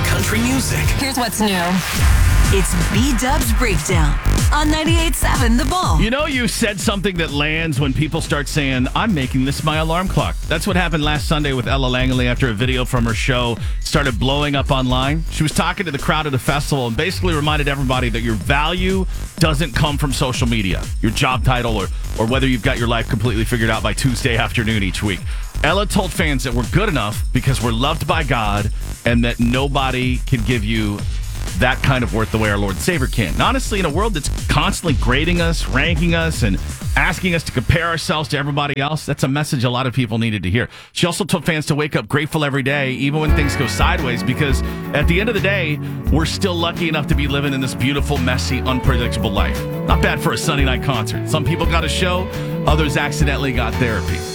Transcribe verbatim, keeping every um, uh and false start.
country music. Here's what's new. It's B-Dub's Breakdown on ninety-eight point seven The Ball. You know, you said something that lands when people start saying, I'm making this my alarm clock. That's what happened last Sunday with Ella Langley after a video from her show started blowing up online. She was talking to the crowd at a festival and basically reminded everybody that your value doesn't come from social media, your job title, or, or whether you've got your life completely figured out by Tuesday afternoon each week. Ella told fans that we're good enough because we're loved by God and that nobody can give you that kind of worth the way our Lord and Savior can. And honestly, in a world that's constantly grading us, ranking us, and asking us to compare ourselves to everybody else, that's a message a lot of people needed to hear. She also told fans to wake up grateful every day, even when things go sideways, because at the end of the day, we're still lucky enough to be living in this beautiful, messy, unpredictable life. Not bad for a Sunday night concert. Some people got a show, others accidentally got therapy.